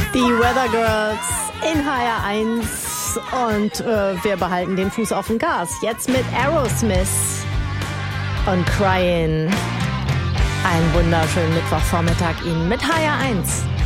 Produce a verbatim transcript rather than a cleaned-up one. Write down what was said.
Die Weather Girls in H R eins und äh, wir behalten den Fuß auf dem Gas. Jetzt mit Aerosmith und Crying. Einen wunderschönen Mittwochvormittag Ihnen mit H R eins.